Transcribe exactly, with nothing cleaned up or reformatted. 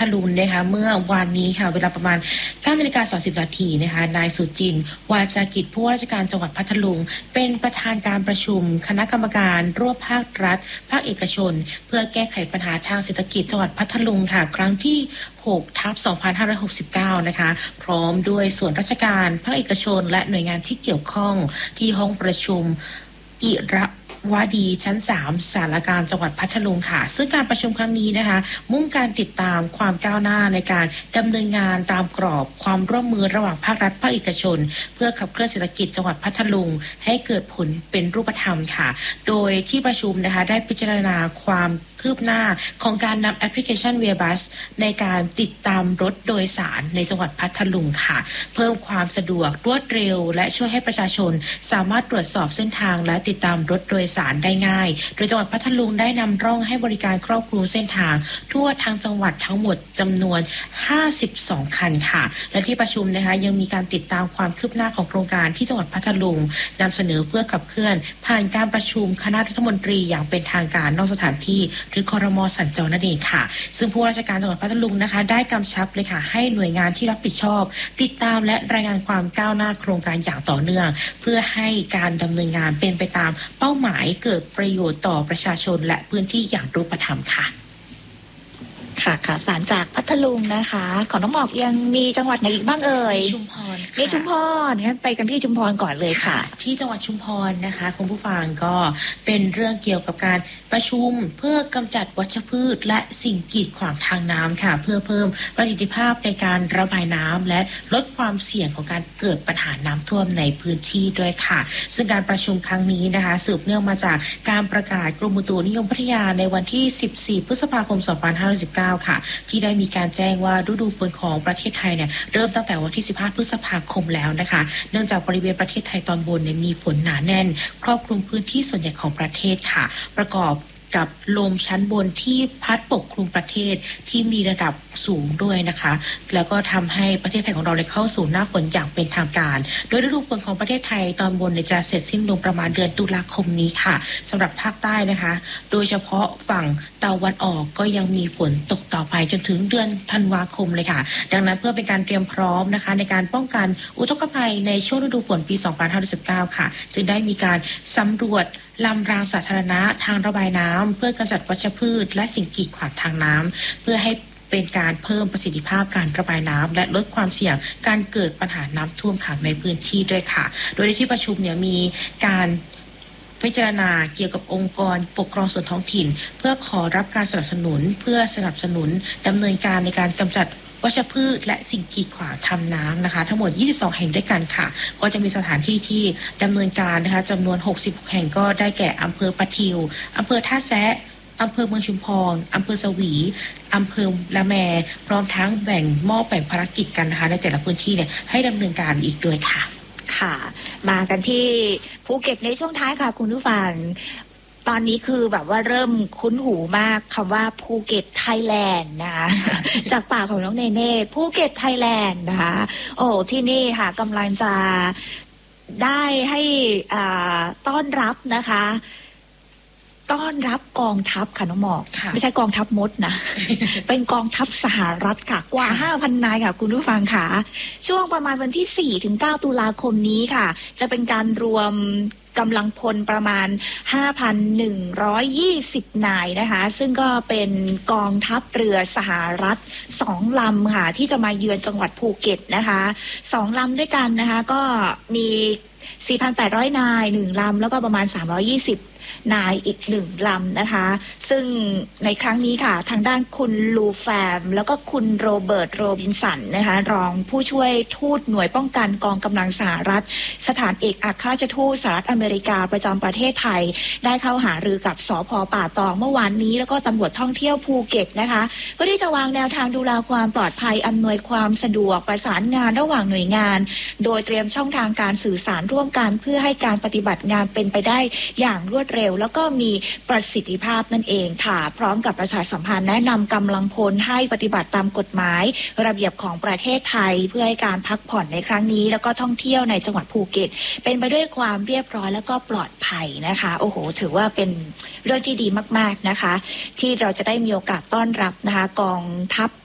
ลุงนะคะเมื่อวานนี้ค่ะเวลาประมาณ เก้านาฬิกาสามสิบนาทีนะคะนายสุจินต์วาจากิจผู้ว่าราชการจังหวัดพัทลุงเป็นประธานการประชุมคณะกรรมการร่วมภาครัฐภาคเอกชนเพื่อแก้ไขปัญหาทางเศรษฐกิจจังหวัดพัทลุงค่ะครั้งที่หกทับสองพันห้าร้อยหกสิบเก้านะคะพร้อมด้วยส่วนราชการภาคเอกชนและหน่วยงานที่เกี่ยวข้องที่ห้องประชุมอิระวดีชั้นสามศาลาการจังหวัดพัทลุงค่ะซึ่งการประชุมครั้งนี้นะคะมุ่งการติดตามความก้าวหน้าในการดำเนินงานตามกรอบความร่วมมือระหว่างภาครัฐภาคเอกชนเพื่อขับเคลื่อนเศรษฐกิจจังหวัดพัทลุงให้เกิดผลเป็นรูปธรรมค่ะโดยที่ประชุมนะคะได้พิจารณาความคืบหน้าของการนำแอปพลิเคชัน Viabus ในการติดตามรถโดยสารในจังหวัดพัทลุงค่ะเพิ่มความสะดวกรวดเร็วและช่วยให้ประชาชนสามารถตรวจสอบเส้นทางและติดตามรถโดยสารได้ง่ายโดยจังหวัดพัทลุงได้นำร่องให้บริการครอบคลุมเส้นทางทั่วทางจังหวัดทั้งหมดจำนวนห้าสิบสองคันค่ะและที่ประชุมนะคะยังมีการติดตามความคืบหน้าของโครงการที่จังหวัดพัทลุงนำเสนอเพื่อขับเคลื่อนผ่านการประชุมคณะรัฐมนตรีอย่างเป็นทางการนอกสถานที่หรือครม.สัญจรนั่นเองค่ะซึ่งผู้ราชการจังหวัดพัทลุงนะคะได้กำชับเลยค่ะให้หน่วยงานที่รับผิดชอบติดตามและรายงานความก้าวหน้าโครงการอย่างต่อเนื่องเพื่อให้การดำเนินงานเป็นไปตามเป้าหมายเกิดประโยชน์ต่อประชาชนและพื้นที่อย่างรูปธรรมค่ะค่ะข่าวสารจากพัทลุงนะคะของน้องหมอกยังมีจังหวัดไหนอีกบ้างเอ่ยชุมพรมีชุมพรงั้นไปกันที่ชุมพรก่อนเลยค่ะที่จังหวัดชุมพรนะคะคุณผู้ฟังก็เป็นเรื่องเกี่ยวกับการประชุมเพื่อกำจัดวัชพืชและสิ่งกีดขวางทางน้ำค่ะเพื่อเพิ่มประสิทธิภาพในการระบายน้ำและลดความเสี่ยงของการเกิดปัญหาน้ำท่วมในพื้นที่ด้วยค่ะซึ่งการประชุมครั้งนี้นะคะสืบเนื่องมาจากการประกาศกรมอุตุนิยมพัทยาในวันที่สิบสี่พฤษภาคมสองพันห้าร้อยสิบเก้าค่ะที่ได้มีการแจ้งว่าฤดูฝนของประเทศไทยเนี่ยเริ่มตั้งแต่วันที่สิบห้าพฤษภาคมแล้วนะคะเนื่องจากบริเวณประเทศไทยตอนบนเนี่ยมีฝนหนาแน่นครอบคลุมพื้นที่ส่วนใหญ่ของประเทศค่ะประกอบกับลมชั้นบนที่พัดปกคลุมประเทศที่มีระดับสูงด้วยนะคะแล้วก็ทำให้ประเทศไทยของเราได้เข้าสู่หน้าฝนอย่างเป็นทางการโดยฤดูฝนของประเทศไทยตอนบนจะเสร็จสิ้นลงประมาณเดือนตุลาคมนี้ค่ะสำหรับภาคใต้นะคะโดยเฉพาะฝั่งตะวันออกก็ยังมีฝนตกต่อไปจนถึงเดือนธันวาคมเลยค่ะดังนั้นเพื่อเป็นการเตรียมพร้อมนะคะในการป้องกันอุทกภัยในช่วงฤดูฝนปีสองพันห้าร้อยสิบเก้าค่ะจึงได้มีการสำรวจลำรางสาธารณะทางระบายน้ำเพื่อกำจัดวัชพืชและสิ่งกีดขวางทางน้ำเพื่อให้เป็นการเพิ่มประสิทธิภาพการระบายน้ำและลดความเสี่ยงการเกิดปัญหาน้ำท่วมขังในพื้นที่ด้วยค่ะโดยในที่ประชุมเนี่ยมีการพิจารณาเกี่ยวกับองค์กรปกครองส่วนท้องถิ่นเพื่อขอรับการสนับสนุนเพื่อสนับสนุนดำเนินการในการกำจัดวัชพืชและสิ่งกีดขวางทำน้ำนะคะทั้งหมดยี่สิบสองแห่งด้วยกันค่ะก็จะมีสถานที่ที่ดำเนินการนะคะจำนวนหกสิบแห่งก็ได้แก่อำเภอปะทิวอำเภอท่าแซะอำเภอเมืองชุมพรอำเภอสวีอำเภอละแมพร้อมทั้งแบ่งมอบแบ่งภารกิจกันนะคะในแต่ละพื้นที่เนี่ยให้ดำเนินการอีกด้วยค่ะค่ะมากันที่ภูเก็ตในช่วงท้ายค่ะคุณผู้ฟังตอนนี้คือแบบว่าเริ่มคุ้นหูมากคำว่าภูเก็ตไทยแลนด์นะคะ จากปากของน้องเนเน่ภูเก็ตไทยแลนด์นะคะโอ้ที่นี่ค่ะกำลังจะได้ให้อ่าต้อนรับนะคะต้อนรับกองทัพค่ะน้องหมอกไม่ใช่กองทัพมดนะ เป็นกองทัพสหรัฐค่ะกว่า ห้าพัน นายค่ะคุณผู้ฟังค่ะช่วงประมาณวันที่ สี่ถึงเก้า ตุลาคมนี้ค่ะจะเป็นการรวมกำลังพลประมาณ ห้าพันหนึ่งร้อยยี่สิบ นายนะคะซึ่งก็เป็นกองทัพเรือสหรัฐสองลำค่ะที่จะมาเยือนจังหวัดภูเก็ตนะคะสองลำด้วยกันนะคะก็มี สี่พันแปดร้อย นายหนึ่งลำแล้วก็ประมาณสามร้อยยี่สิบนายอีกหนึ่งลำนะคะซึ่งในครั้งนี้ค่ะทางด้านคุณลูแฟมแล้วก็คุณโรเบิร์ตโรบินสันนะคะรองผู้ช่วยทูตหน่วยป้องกันกองกำลังสหรัฐสถานเอกอัครราชทูตสหรัฐอเมริกาประจำประเทศไทยได้เข้าหารือกับสภ.ป่าตองเมื่อวานนี้แล้วก็ตำรวจท่องเที่ยวภูเก็ตนะคะเพื่อที่จะวางแนวทางดูแลความปลอดภัยอำนวยความสะดวกประสานงานระหว่างหน่วยงานโดยเตรียมช่องทางการสื่อสารร่วมกันเพื่อให้การปฏิบัติงานเป็นไปได้อย่างรวดเร็วแล้วก็มีประสิทธิภาพนั่นเองค่ะพร้อมกับประชาสัมพันธ์แนะนำกำลังพลให้ปฏิบัติตามกฎหมายระเบียบของประเทศไทยเพื่อให้การพักผ่อนในครั้งนี้แล้วก็ท่องเที่ยวในจังหวัดภูเก็ตเป็นไปด้วยความเรียบร้อยแล้วก็ปลอดภัยนะคะโอ้โหถือว่าเป็นเรื่องที่ดีมากๆนะคะที่เราจะได้มีโอกาสต้อนรับนะคะกองทัพ